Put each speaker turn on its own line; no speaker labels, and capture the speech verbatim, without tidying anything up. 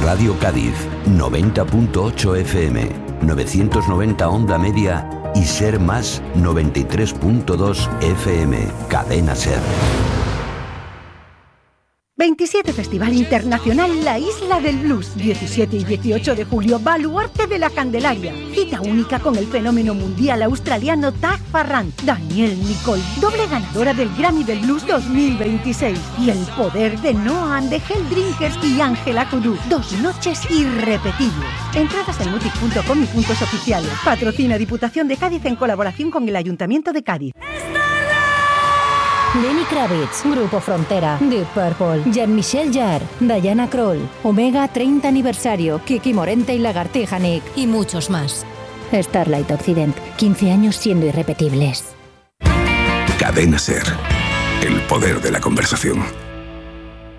Radio Cádiz, noventa punto ocho F M, novecientos noventa onda media y Ser Más, noventa y tres punto dos F M. Cadena Ser.
veintisiete Festival Internacional La Isla del Blues, diecisiete y dieciocho de julio, Baluarte de la Candelaria. Cita única con el fenómeno mundial australiano Tag Farran, Daniel Nicole, doble ganadora del Grammy del Blues dos mil veintiséis. Y el poder de Noah and the Hell Drinkers y Ángela Kudú. Dos noches irrepetibles. Entradas en mutic punto com y puntos oficiales. Patrocina Diputación de Cádiz en colaboración con el Ayuntamiento de Cádiz.
Lenny Kravitz, Grupo Frontera, Deep Purple, Jean-Michel Jarre, Diana Krall, Omega treinta aniversario, Kiki Morente y Lagartija Nick y muchos más. Starlight Occident, quince años siendo irrepetibles.
Cadena Ser, el poder de la conversación.